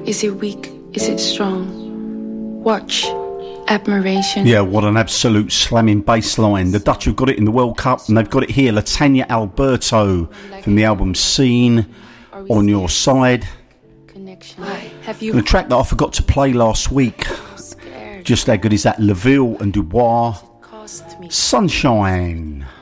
Is it weak? Is it strong? Watch. Admiration. Yeah, what an absolute slamming bass line. The Dutch have got it in the World Cup, and they've got it here. Latanya Alberto from the album Scene, On Your Side. And a track that I forgot to play last week. Just how good is that? LaVille and Dubois. Sunshine.